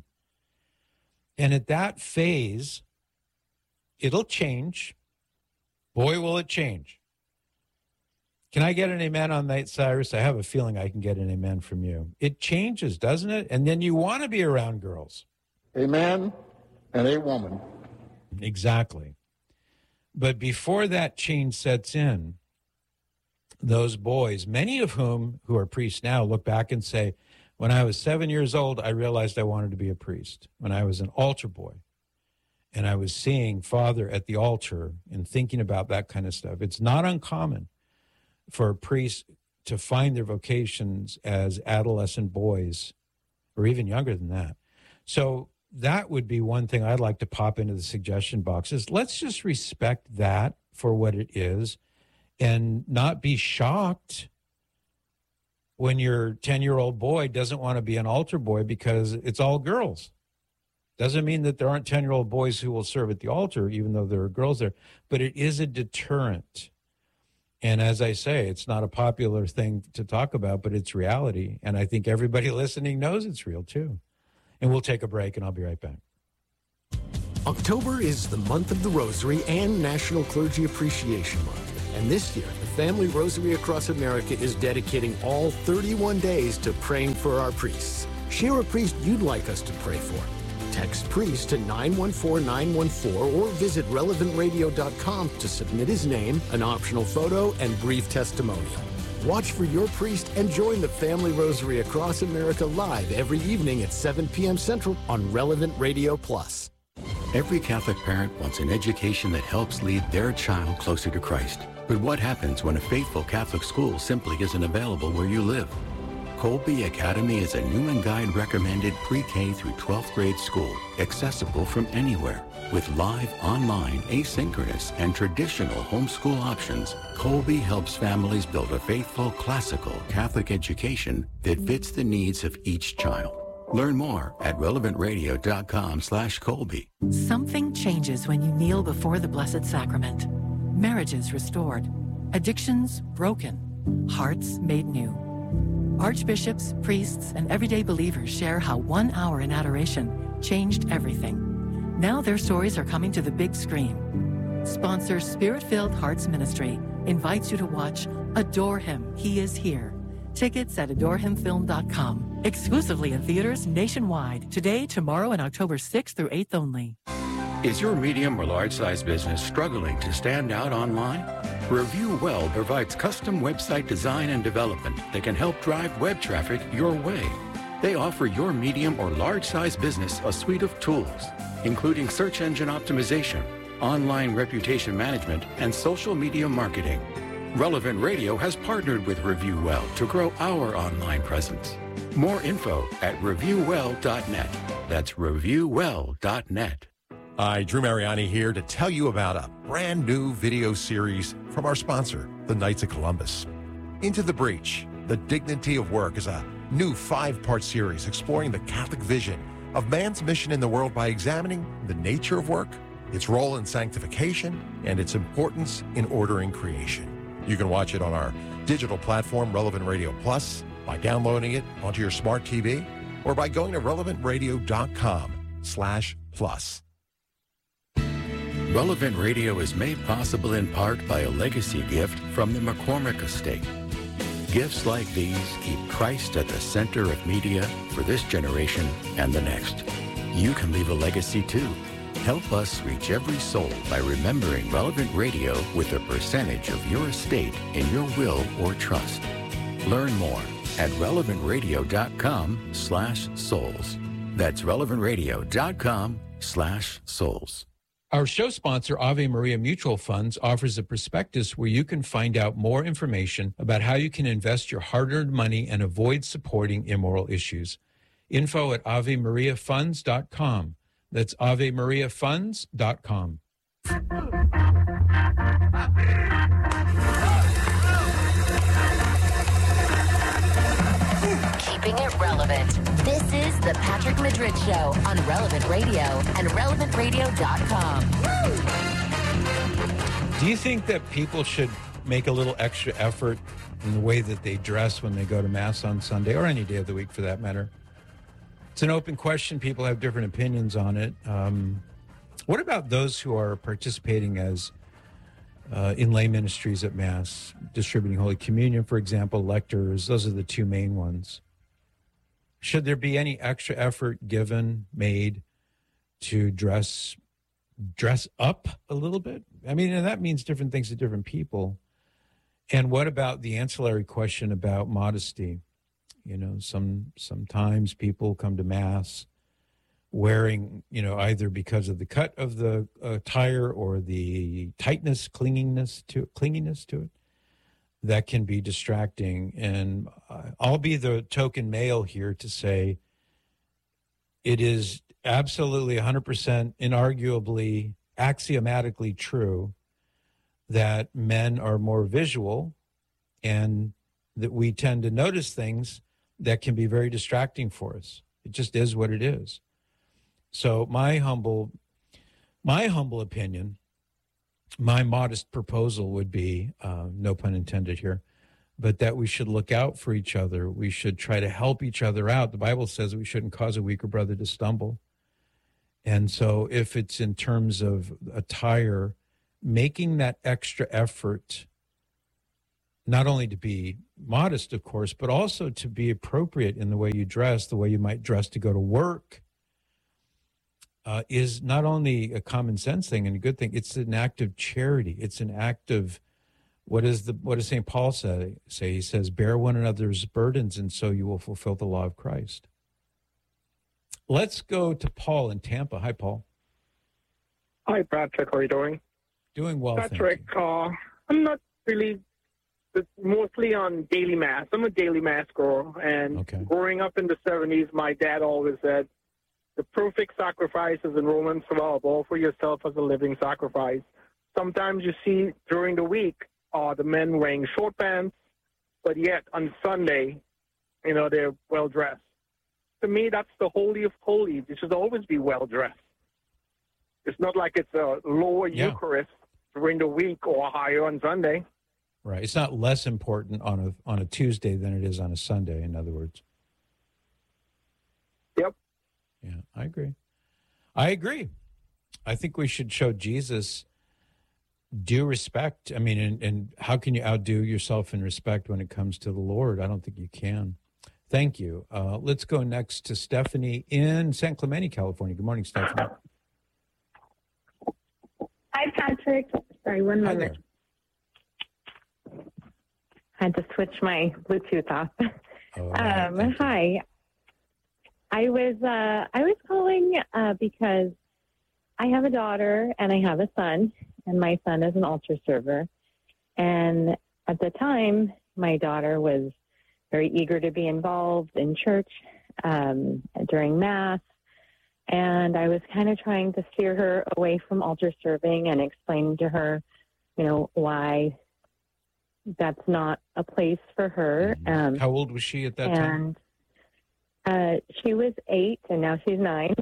And at that phase, it'll change. Boy, will it change. Can I get an amen on that, Cyrus? I have a feeling I can get an amen from you. It changes, doesn't it? And then you want to be around girls. A man and a woman. Exactly. But before that change sets in, those boys, many of whom who are priests now, look back and say, when I was seven years old, I realized I wanted to be a priest. When I was an altar boy, and I was seeing Father at the altar and thinking about that kind of stuff. It's not uncommon for priests to find their vocations as adolescent boys or even younger than that. So that would be one thing I'd like to pop into the suggestion box is let's just respect that for what it is and not be shocked when your ten-year-old boy doesn't want to be an altar boy because it's all girls. Doesn't mean that there aren't ten-year-old boys who will serve at the altar, even though there are girls there, but it is a deterrent. And as I say, it's not a popular thing to talk about, but it's reality. And I think everybody listening knows it's real too. And we'll take a break, and I'll be right back. October is the month of the Rosary and National Clergy Appreciation Month. And this year, the Family Rosary Across America is dedicating all thirty-one days to praying for our priests. Share a priest you'd like us to pray for. Text priest to nine one four nine one four or visit relevant radio dot com to submit his name, an optional photo, and brief testimonial. Watch for your priest and join the Family Rosary Across America live every evening at seven p.m. Central on Relevant Radio Plus. Every Catholic parent wants an education that helps lead their child closer to Christ. But what happens when a faithful Catholic school simply isn't available where you live? Colby Academy is a Newman Guide recommended pre-K through twelfth grade school, accessible from anywhere. With live, online, asynchronous, and traditional homeschool options, Colby helps families build a faithful, classical Catholic education that fits the needs of each child. Learn more at relevant radio dot com slash Colby. Something changes when you kneel before the Blessed Sacrament. Marriages restored, addictions broken, hearts made new. Archbishops, priests, and everyday believers share how one hour in adoration changed everything. Now their stories are coming to the big screen. Sponsor Spirit-Filled Hearts Ministry invites you to watch Adore Him, He Is Here. Tickets at adore him film dot com. Exclusively in theaters nationwide. Today, tomorrow, and October sixth through eighth only. Is your medium or large size business struggling to stand out online? Review Well provides custom website design and development that can help drive web traffic your way. They offer your medium or large size business a suite of tools, including search engine optimization, online reputation management, and social media marketing. Relevant Radio has partnered with Review Well to grow our online presence. More info at review well dot net. That's review well dot net. Hi, Drew Mariani here to tell you about a brand new video series from our sponsor, the Knights of Columbus. Into the Breach, The Dignity of Work is a new five-part series exploring the Catholic vision of man's mission in the world by examining the nature of work, its role in sanctification, and its importance in ordering creation. You can watch it on our digital platform, Relevant Radio Plus, by downloading it onto your smart T V, or by going to relevant radio dot com slash plus. Relevant Radio is made possible in part by a legacy gift from the McCormick Estate. Gifts like these keep Christ at the center of media for this generation and the next. You can leave a legacy too. Help us reach every soul by remembering Relevant Radio with a percentage of your estate in your will or trust. Learn more at relevant radio dot com slash souls. That's relevant radio dot com slash souls. Our show sponsor, Ave Maria Mutual Funds, offers a prospectus where you can find out more information about how you can invest your hard-earned money and avoid supporting immoral issues. Info at ave maria funds dot com. That's ave maria funds dot com. Keeping it relevant. This is the Patrick Madrid Show on Relevant Radio and relevant radio dot com. Do you think that people should make a little extra effort in the way that they dress when they go to Mass on Sunday, or any day of the week for that matter? It's an open question. People have different opinions on it. Um, what about those who are participating as uh, in lay ministries at Mass, distributing Holy Communion, for example, lectors? Those are the two main ones. Should there be any extra effort given, made to dress dress up a little bit? I mean, and that means different things to different people. And what about the ancillary question about modesty? You know, some sometimes people come to Mass wearing, you know, either because of the cut of the attire or the tightness, clinginess to clinginess to it. That can be distracting. And I'll be the token male here to say it is absolutely one hundred percent inarguably, axiomatically true that men are more visual and that we tend to notice things that can be very distracting for us. It just is what it is. So my humble, my humble opinion, my modest proposal would be, uh, no pun intended here, but that we should look out for each other. We should try to help each other out. The Bible says we shouldn't cause a weaker brother to stumble. And so if it's in terms of attire, making that extra effort, not only to be modest, of course, but also to be appropriate in the way you dress, the way you might dress to go to work, uh, is not only a common sense thing and a good thing, it's an act of charity. It's an act of, what is the what does Saint Paul say? Say he says, bear one another's burdens, and so you will fulfill the law of Christ. Let's go to Paul in Tampa. Hi, Paul. Hi, Patrick. How are you doing? Doing well, Patrick, uh, I'm not really it's mostly on daily mass. I'm a daily mass girl, and okay. growing up in the seventies, my dad always said, the perfect sacrifice is in Romans twelve, offer yourself as a living sacrifice. Sometimes you see during the week, uh, the men wearing short pants, but yet on Sunday, you know, they're well-dressed. To me, that's the holy of holies. You should always be well-dressed. It's not like it's a lower Yeah. Eucharist during the week or higher on Sunday. Right. It's not less important on a on a Tuesday than it is on a Sunday, in other words. Yep. Yeah, I agree. I agree. I think we should show Jesus due respect. I mean, and, and how can you outdo yourself in respect when it comes to the Lord? I don't think you can. Thank you. Uh, let's go next to Stephanie in San Clemente, California. Good morning, Stephanie. Hi, Patrick. Sorry, one Hi moment. Had to switch my Bluetooth off. Oh, um, hi. I was uh, I was calling uh, because I have a daughter and I have a son, and my son is an altar server. And at the time, my daughter was very eager to be involved in church um, during Mass. And I was kind of trying to steer her away from altar serving and explaining to her, you know, why that's not a place for her. Um, How old was she at that time? and uh, she was eight, and now she's nine.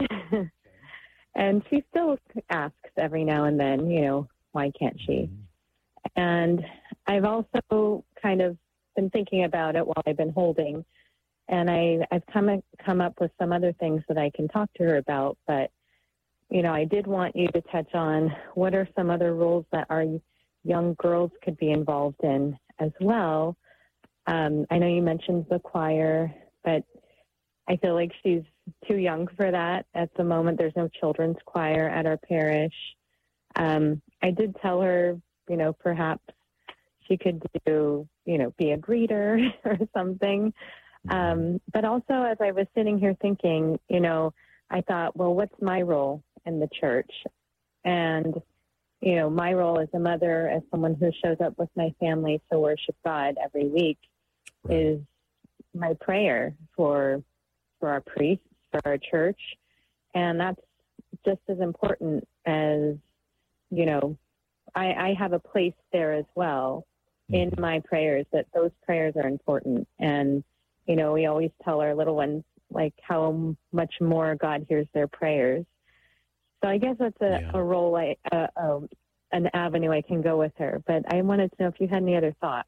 And she still asks every now and then, you know, why can't she? And I've also kind of been thinking about it while I've been holding. And I, I've come come up with some other things that I can talk to her about. But, you know, I did want you to touch on what are some other roles that our young girls could be involved in as well. Um, I know you mentioned the choir, but I feel like she's too young for that at the moment. There's no children's choir at our parish. Um, I did tell her, you know, perhaps she could do, you know, be a greeter or something. Um, but also, as I was sitting here thinking, you know, I thought, well, what's my role in the church? And, you know, my role as a mother, as someone who shows up with my family to worship God every week, right, is my prayer for for our priests, for our church. And that's just as important as, you know, I, I have a place there as well in my prayers, that those prayers are important. And, you know, we always tell our little ones, like, how much more God hears their prayers. So I guess that's a, yeah. a role, I, uh, uh, an avenue I can go with her. But I wanted to know if you had any other thoughts.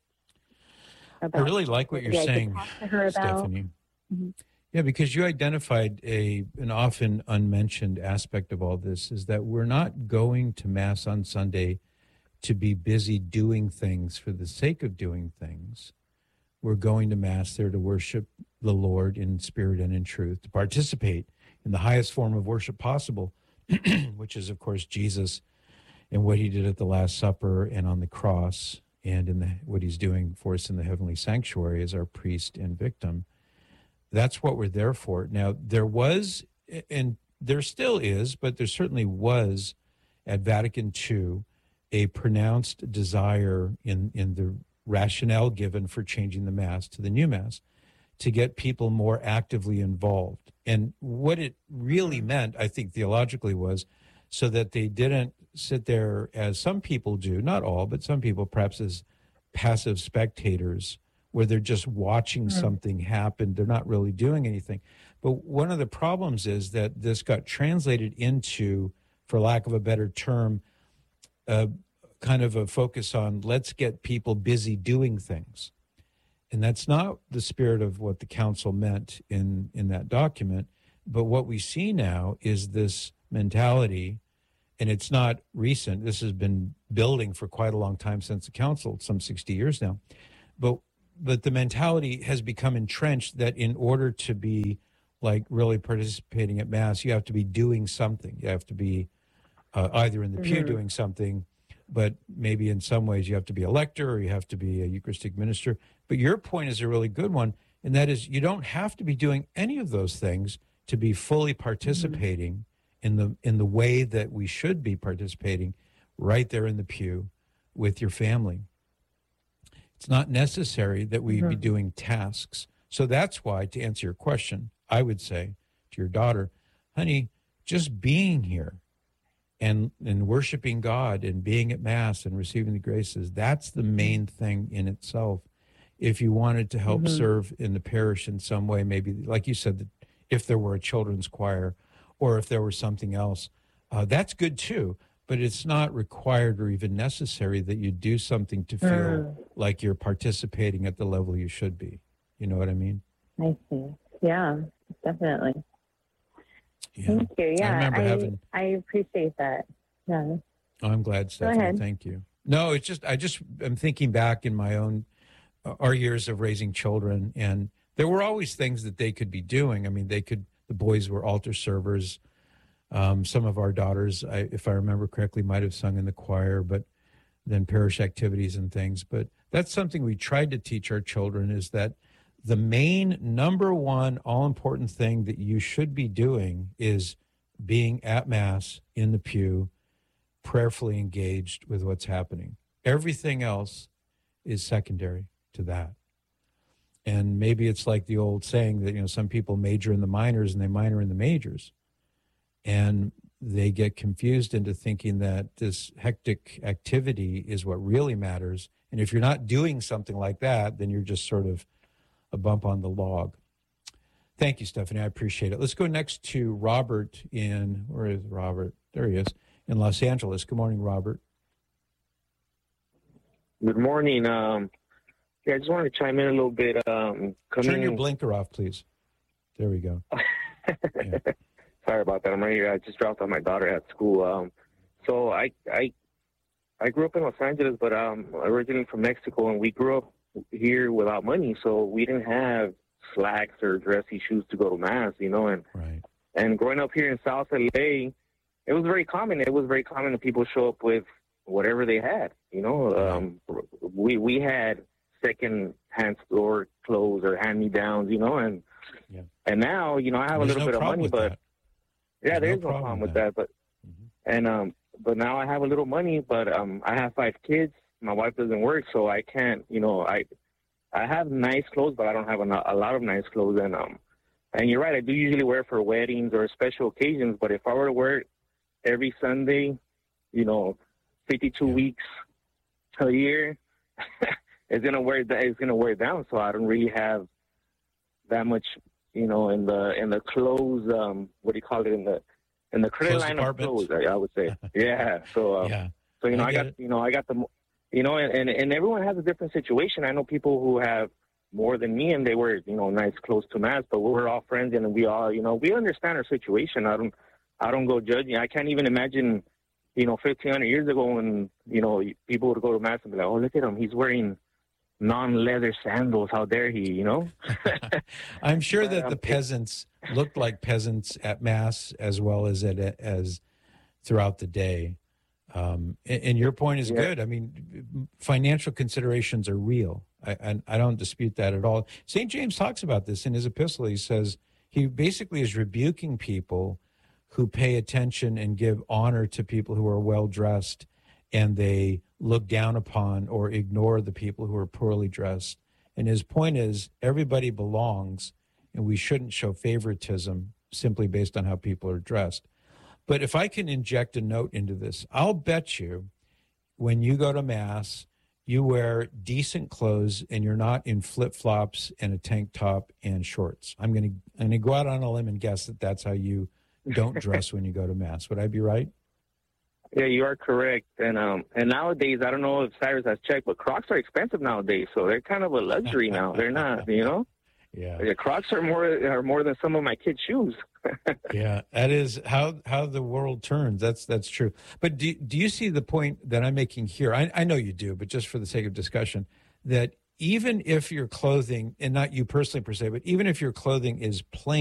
I really like what you're saying, Stephanie. Mm-hmm. Yeah, because you identified a an often unmentioned aspect of all this is that we're not going to Mass on Sunday to be busy doing things for the sake of doing things. We're going to Mass there to worship the Lord in spirit and in truth, to participate in the highest form of worship possible, which is, of course, Jesus and what he did at the Last Supper and on the cross, and in the what he's doing for us in the heavenly sanctuary as our priest and victim. That's what we're there for. Now, there was, and there still is, but there certainly was at Vatican Two a pronounced desire in, in the rationale given for changing the Mass to the new Mass to get people more actively involved. And what it really meant, I think, theologically was so that they didn't sit there as some people do, not all, but some people perhaps as passive spectators, where they're just watching mm-hmm. something happen. They're not really doing anything. But one of the problems is that this got translated into, for lack of a better term, uh, kind of a focus on let's get people busy doing things. And that's not the spirit of what the council meant in, in that document. But what we see now is this mentality, and it's not recent. This has been building for quite a long time since the council, some sixty years now. But but the mentality has become entrenched that in order to be like really participating at Mass, you have to be doing something. You have to be uh, either in the pew Mm-hmm. doing something, but maybe in some ways you have to be a lector or you have to be a Eucharistic minister. But your point is a really good one, and that is you don't have to be doing any of those things to be fully participating mm-hmm. in the in the way that we should be participating right there in the pew with your family. It's not necessary that we mm-hmm. be doing tasks. So that's why, to answer your question, I would say to your daughter, honey, just being here and and worshiping God and being at Mass and receiving the graces, that's the main thing in itself. If you wanted to help mm-hmm. serve in the parish in some way, maybe, like you said, if there were a children's choir or if there were something else, uh, that's good too. But it's not required or even necessary that you do something to feel mm. like you're participating at the level you should be. You know what I mean? I see. Yeah, definitely. Yeah. Thank you. Yeah, I remember I, having. I appreciate that. Yeah. Oh, I'm glad, Stephanie. Thank you. No, it's just I just I'm thinking back in my own uh, our years of raising children, and there were always things that they could be doing. I mean, they could. The boys were altar servers. Um, some of our daughters, I, if I remember correctly, might have sung in the choir, but then parish activities and things. But that's something we tried to teach our children, is that the main number one all-important thing that you should be doing is being at Mass in the pew, prayerfully engaged with what's happening. Everything else is secondary to that. And maybe it's like the old saying that, you know, some people major in the minors and they minor in the majors. And they get confused into thinking that this hectic activity is what really matters. And if you're not doing something like that, then you're just sort of a bump on the log. Thank you, Stephanie. I appreciate it. Let's go next to Robert in, where is Robert? There he is, in Los Angeles. Good morning, Robert. Good morning. Um, yeah, I just wanted to chime in a little bit. Um, Turn your blinker off, please. There we go. Yeah. Sorry about that. I'm right here. I just dropped off my daughter at school. Um, so I, I, I grew up in Los Angeles, but um, originally from Mexico, and we grew up here without money, so we didn't have slacks or dressy shoes to go to Mass, you know. And right. and growing up here in South L A, it was very common. It was very common that people show up with whatever they had, you know. Um, we we had second-hand store clothes or hand-me-downs, you know, and yeah. and now, you know, I have There's a little no bit of money, but that. yeah, There's there's no no problem problem with with that. But mm-hmm. and um, but now I have a little money, but um, I have five kids. My wife doesn't work, so I can't, you know, I I have nice clothes, but I don't have a, a lot of nice clothes. And um, and you're right, I do usually wear for weddings or special occasions. But if I were to wear it every Sunday, you know, fifty-two yeah. weeks a year, it's gonna wear it's gonna wear down. So I don't really have that much, you know, in the in the clothes. Um, what do you call it in the in the credit line of clothes? I, I would say, yeah. So uh, yeah. so you know, I I, get got it. you know, I got the. You know, and, and, and everyone has a different situation. I know people who have more than me, and they wear, you know, nice clothes to Mass, but we're all friends, and we all, you know, we understand our situation. I don't, I don't go judging. I can't even imagine, you know, fifteen hundred years ago when, you know, people would go to Mass and be like, oh, look at him. He's wearing non-leather sandals. How dare he, you know? I'm sure But, that um, the peasants looked like peasants at Mass as well as at, as throughout the day. Um, and, and your point is Yeah. good. I mean, financial considerations are real. I, I, I don't dispute that at all. Saint James talks about this in his epistle. He says he basically is rebuking people who pay attention and give honor to people who are well-dressed, and they look down upon or ignore the people who are poorly dressed. And his point is everybody belongs, and we shouldn't show favoritism simply based on how people are dressed. But if I can inject a note into this, I'll bet you when you go to Mass, you wear decent clothes and you're not in flip-flops and a tank top and shorts. I'm going to I'm going to go out on a limb and guess that that's how you don't dress when you go to Mass. Would I be right? Yeah, you are correct. And um, and nowadays, I don't know if Cyrus has checked, but Crocs are expensive nowadays, so they're kind of a luxury now. They're not, you know? Yeah. The Crocs are more are more than some of my kids' shoes. Yeah, that is how how the world turns. That's that's true. But do do you see the point that I'm making here? I, I know you do, but just for the sake of discussion, that even if your clothing, and not you personally per se, but even if your clothing is plain,